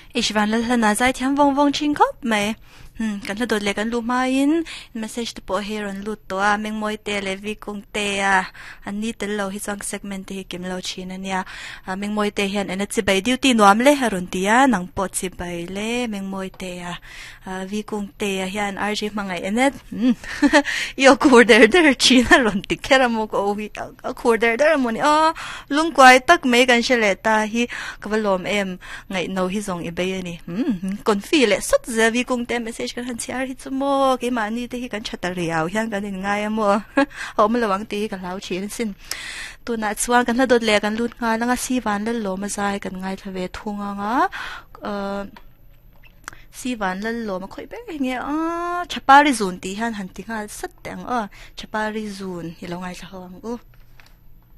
Ich war na seit Jan Wong Wong Ching Kop mai. Kan la dot le kan lu main message to po here on lu to a meng moi te le vi kung te a an ni te lo hi chang segment te hi kim lo chin ania meng moi te hian en chi bai duty nuam le harun tia nang po chi bai le meng moi te a vi kung te a hian rg mangai enet yo kur der chin a ron ti kera mo ko wi a kur der mo ni a lung kwai tak me kan shele ta hi kavalom em ngai no hi zong i bai ani kon fi le sat za vi kung te message kan han chiar hi chu mo ke mani te hi kan chata riau hian kan in ngai mo ho ma lawang te kan lau chin sin tu na chuan kan hladot le kan lut nga langa si van le lo ma zai kan ngai thave thunga nga si van le lo ma khoi be nge chapari zun ti han ti nga sat teng chapari zun hi lo ngai thawang